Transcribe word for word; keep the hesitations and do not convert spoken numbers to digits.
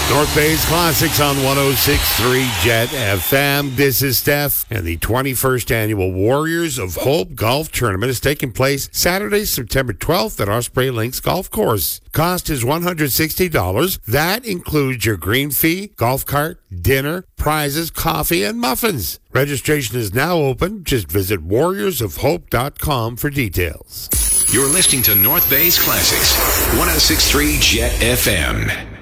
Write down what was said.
North Bay's Classics on one oh six point three Jet F M. This is Steph, and the twenty-first annual Warriors of Hope Golf Tournament is taking place Saturday, September twelfth at Osprey Links Golf Course. Cost is one hundred sixty dollars. That includes your green fee, golf cart, dinner, prizes, coffee, and muffins. Registration is now open. Just visit warriors of hope dot com for details. You're listening to North Bay's Classics, one oh six point three Jet F M.